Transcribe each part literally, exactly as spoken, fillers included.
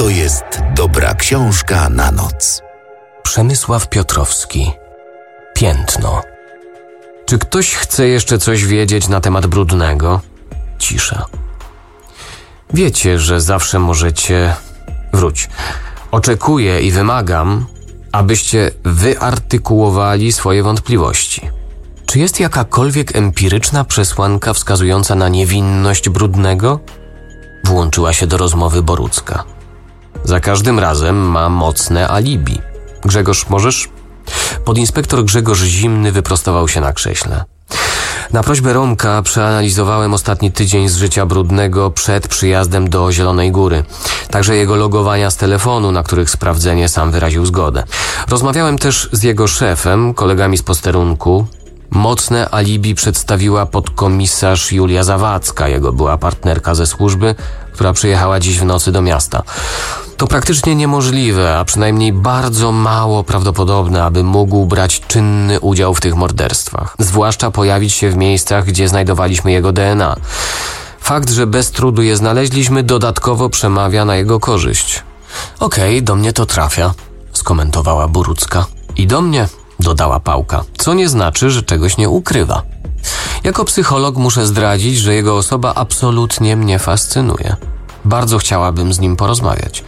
to jest dobra książka na noc. Przemysław Piotrowski. Piętno. Czy ktoś chce jeszcze coś wiedzieć na temat Brudnego? Cisza. Wiecie, że zawsze możecie... Wróć. Oczekuję i wymagam, abyście wyartykułowali swoje wątpliwości. Czy jest jakakolwiek empiryczna przesłanka wskazująca na niewinność Brudnego? Włączyła się do rozmowy Borucka. Za każdym razem ma mocne alibi. Grzegorz, możesz? Podinspektor Grzegorz Zimny wyprostował się na krześle. Na prośbę Romka przeanalizowałem ostatni tydzień z życia Brudnego przed przyjazdem do Zielonej Góry. Także jego logowania z telefonu, na których sprawdzenie sam wyraził zgodę. Rozmawiałem też z jego szefem, kolegami z posterunku. Mocne alibi przedstawiła podkomisarz Julia Zawadzka, jego była partnerka ze służby, która przyjechała dziś w nocy do miasta. To praktycznie niemożliwe, a przynajmniej bardzo mało prawdopodobne, aby mógł brać czynny udział w tych morderstwach. Zwłaszcza pojawić się w miejscach, gdzie znajdowaliśmy jego D N A. Fakt, że bez trudu je znaleźliśmy, dodatkowo przemawia na jego korzyść. Okej, okay, do mnie to trafia, skomentowała Borucka. I do mnie, dodała Pałka, co nie znaczy, że czegoś nie ukrywa. Jako psycholog muszę zdradzić, że jego osoba absolutnie mnie fascynuje. Bardzo chciałabym z nim porozmawiać.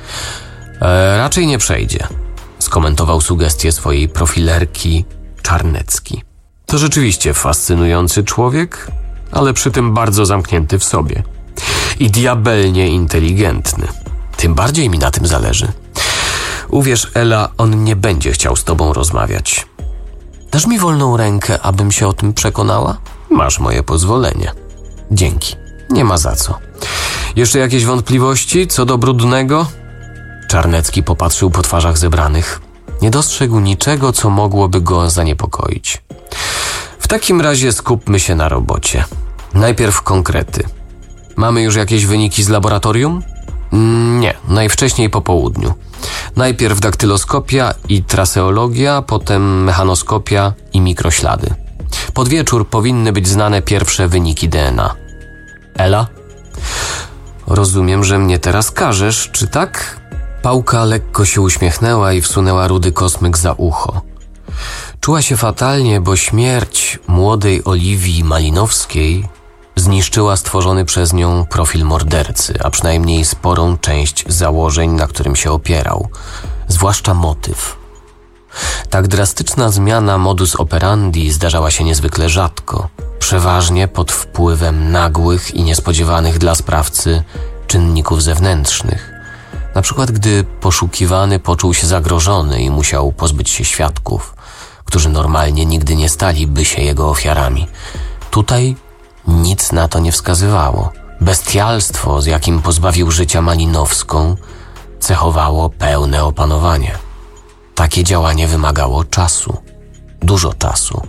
E, raczej nie przejdzie, skomentował sugestię swojej profilerki Czarnecki. To rzeczywiście fascynujący człowiek, ale przy tym bardzo zamknięty w sobie. I diabelnie inteligentny. Tym bardziej mi na tym zależy. Uwierz, Ela, on nie będzie chciał z tobą rozmawiać. Dasz mi wolną rękę, abym się o tym przekonała? Masz moje pozwolenie. Dzięki. Nie ma za co. Jeszcze jakieś wątpliwości co do Brudnego? Czarnecki popatrzył po twarzach zebranych. Nie dostrzegł niczego, co mogłoby go zaniepokoić. W takim razie skupmy się na robocie. Najpierw konkrety. Mamy już jakieś wyniki z laboratorium? Nie, najwcześniej po południu. Najpierw daktyloskopia i traseologia, potem mechanoskopia i mikroślady. Pod wieczór powinny być znane pierwsze wyniki D N A. Ela? Rozumiem, że mnie teraz karzesz, czy tak? Pałka lekko się uśmiechnęła i wsunęła rudy kosmyk za ucho. Czuła się fatalnie, bo śmierć młodej Oliwii Malinowskiej zniszczyła stworzony przez nią profil mordercy, a przynajmniej sporą część założeń, na którym się opierał, zwłaszcza motyw. Tak drastyczna zmiana modus operandi zdarzała się niezwykle rzadko, przeważnie pod wpływem nagłych i niespodziewanych dla sprawcy czynników zewnętrznych. Na przykład gdy poszukiwany poczuł się zagrożony i musiał pozbyć się świadków, którzy normalnie nigdy nie staliby się jego ofiarami. Tutaj nic na to nie wskazywało. Bestialstwo, z jakim pozbawił życia Malinowską, cechowało pełne opanowanie. Takie działanie wymagało czasu. Dużo czasu.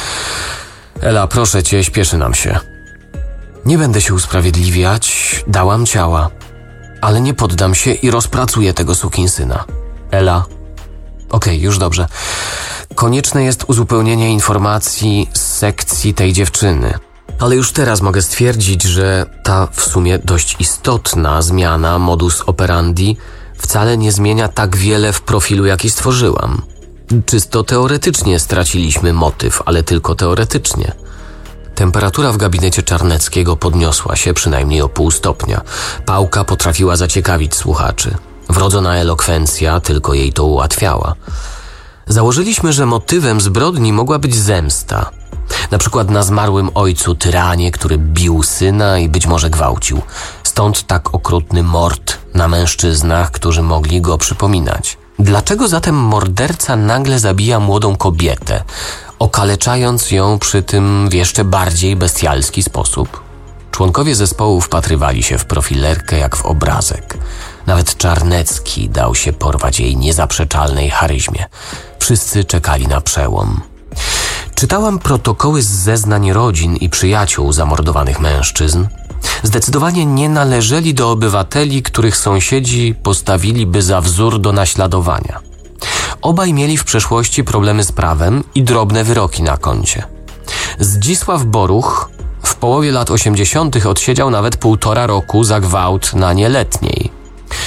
Ela, proszę cię, śpieszy nam się. Nie będę się usprawiedliwiać, dałam ciała, ale nie poddam się i rozpracuję tego sukinsyna. Ela. Okej, już dobrze. Konieczne jest uzupełnienie informacji z sekcji tej dziewczyny. Ale już teraz mogę stwierdzić, że ta w sumie dość istotna zmiana modus operandi wcale nie zmienia tak wiele w profilu, jaki stworzyłam. Czysto teoretycznie straciliśmy motyw, ale tylko teoretycznie. Temperatura w gabinecie Czarneckiego podniosła się przynajmniej o pół stopnia. Pałka potrafiła zaciekawić słuchaczy. Wrodzona elokwencja tylko jej to ułatwiała. Założyliśmy, że motywem zbrodni mogła być zemsta. Na przykład na zmarłym ojcu tyranie, który bił syna i być może gwałcił. Stąd tak okrutny mord na mężczyznach, którzy mogli go przypominać. Dlaczego zatem morderca nagle zabija młodą kobietę, okaleczając ją przy tym w jeszcze bardziej bestialski sposób? Członkowie zespołu wpatrywali się w profilerkę jak w obrazek. Nawet Czarnecki dał się porwać jej niezaprzeczalnej charyzmie. Wszyscy czekali na przełom. Czytałam protokoły z zeznań rodzin i przyjaciół zamordowanych mężczyzn. Zdecydowanie nie należeli do obywateli, których sąsiedzi postawiliby za wzór do naśladowania. Obaj mieli w przeszłości problemy z prawem i drobne wyroki na koncie. Zdzisław Boruch w połowie lat osiemdziesiątych odsiedział nawet półtora roku za gwałt na nieletniej.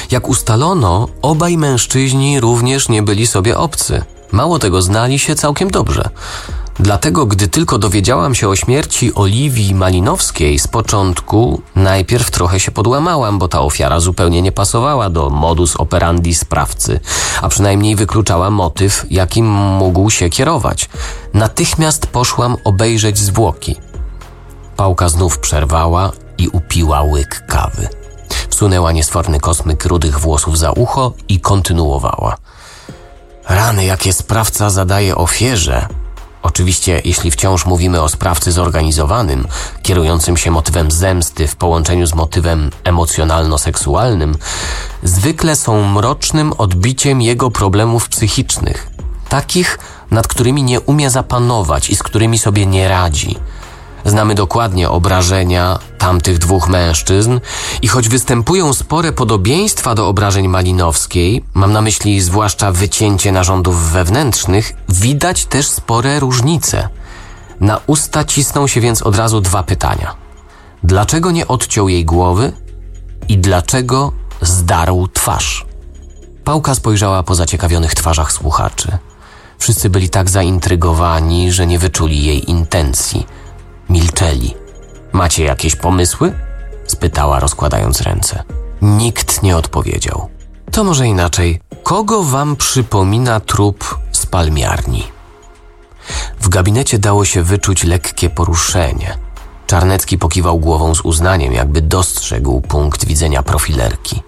Jak ustalono, obaj mężczyźni również nie byli sobie obcy. Mało tego, znali się całkiem dobrze. Dlatego, gdy tylko dowiedziałam się o śmierci Oliwii Malinowskiej, z początku najpierw trochę się podłamałam, bo ta ofiara zupełnie nie pasowała do modus operandi sprawcy, a przynajmniej wykluczała motyw, jakim mógł się kierować. Natychmiast poszłam obejrzeć zwłoki. Pałka znów przerwała i upiła łyk kawy. Wsunęła niesforny kosmyk rudych włosów za ucho i kontynuowała. Rany, jakie sprawca zadaje ofierze. Oczywiście, jeśli wciąż mówimy o sprawcy zorganizowanym, kierującym się motywem zemsty w połączeniu z motywem emocjonalno-seksualnym, zwykle są mrocznym odbiciem jego problemów psychicznych, takich, nad którymi nie umie zapanować i z którymi sobie nie radzi. Znamy dokładnie obrażenia tamtych dwóch mężczyzn i choć występują spore podobieństwa do obrażeń Malinowskiej, mam na myśli zwłaszcza wycięcie narządów wewnętrznych, widać też spore różnice. Na usta cisną się więc od razu dwa pytania. Dlaczego nie odciął jej głowy i dlaczego zdarł twarz? Pałka spojrzała po zaciekawionych twarzach słuchaczy. Wszyscy byli tak zaintrygowani, że nie wyczuli jej intencji. Milczeli. Macie jakieś pomysły? Spytała, rozkładając ręce. Nikt nie odpowiedział. To może inaczej. Kogo wam przypomina trup z palmiarni? W gabinecie dało się wyczuć lekkie poruszenie. Czarnecki pokiwał głową z uznaniem, jakby dostrzegł punkt widzenia profilerki.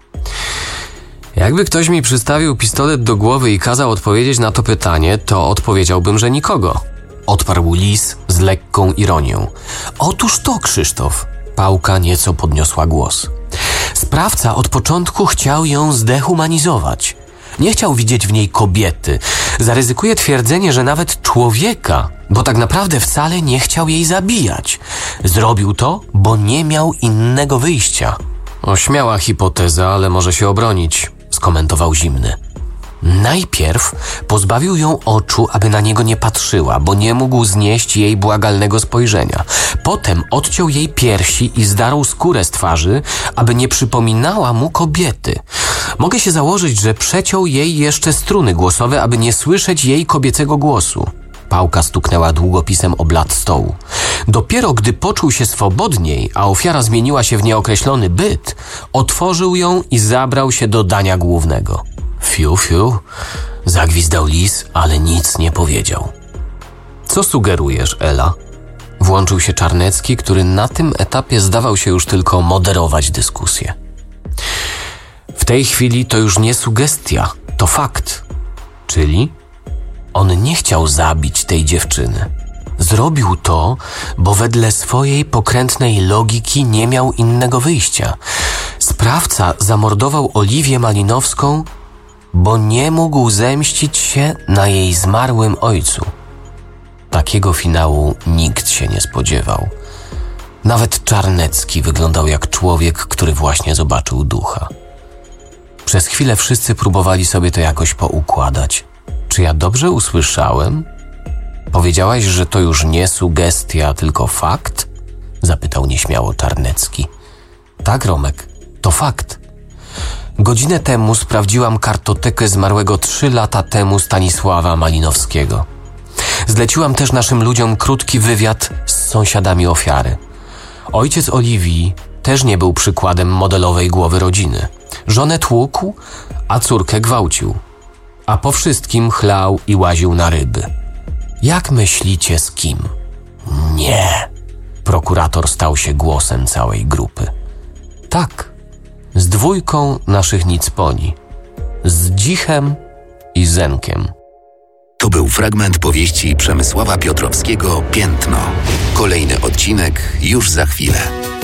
Jakby ktoś mi przystawił pistolet do głowy i kazał odpowiedzieć na to pytanie, to odpowiedziałbym, że nikogo. Odparł Lis z lekką ironią. Otóż to, Krzysztof. Pałka nieco podniosła głos. Sprawca od początku chciał ją zdehumanizować. Nie chciał widzieć w niej kobiety. Zaryzykuje twierdzenie, że nawet człowieka, bo tak naprawdę wcale nie chciał jej zabijać. Zrobił to, bo nie miał innego wyjścia. O, śmiała hipoteza, ale może się obronić, skomentował Zimny. Najpierw pozbawił ją oczu, aby na niego nie patrzyła, bo nie mógł znieść jej błagalnego spojrzenia. Potem odciął jej piersi i zdarł skórę z twarzy, aby nie przypominała mu kobiety. Mogę się założyć, że przeciął jej jeszcze struny głosowe, aby nie słyszeć jej kobiecego głosu. Pałka stuknęła długopisem o blat stołu. Dopiero gdy poczuł się swobodniej, a ofiara zmieniła się w nieokreślony byt, otworzył ją i zabrał się do dania głównego. Fiu, fiu, zagwizdał Lis, ale nic nie powiedział. Co sugerujesz, Ela? Włączył się Czarnecki, który na tym etapie zdawał się już tylko moderować dyskusję. W tej chwili to już nie sugestia, to fakt. Czyli on nie chciał zabić tej dziewczyny. Zrobił to, bo wedle swojej pokrętnej logiki nie miał innego wyjścia. Sprawca zamordował Oliwię Malinowską, bo nie mógł zemścić się na jej zmarłym ojcu. Takiego finału nikt się nie spodziewał. Nawet Czarnecki wyglądał jak człowiek, który właśnie zobaczył ducha. Przez chwilę wszyscy próbowali sobie to jakoś poukładać. Czy ja dobrze usłyszałem? Powiedziałaś, że to już nie sugestia, tylko fakt? Zapytał nieśmiało Czarnecki. Tak, Romek, to fakt. Godzinę temu sprawdziłam kartotekę zmarłego trzy lata temu Stanisława Malinowskiego. Zleciłam też naszym ludziom krótki wywiad z sąsiadami ofiary. Ojciec Oliwii też nie był przykładem modelowej głowy rodziny. Żonę tłukł, a córkę gwałcił. A po wszystkim chlał i łaził na ryby. Jak myślicie, z kim? Nie. Prokurator stał się głosem całej grupy. Tak. Z dwójką naszych nicponi. Z Dzichem i Zenkiem. To był fragment powieści Przemysława Piotrowskiego Piętno. Kolejny odcinek już za chwilę.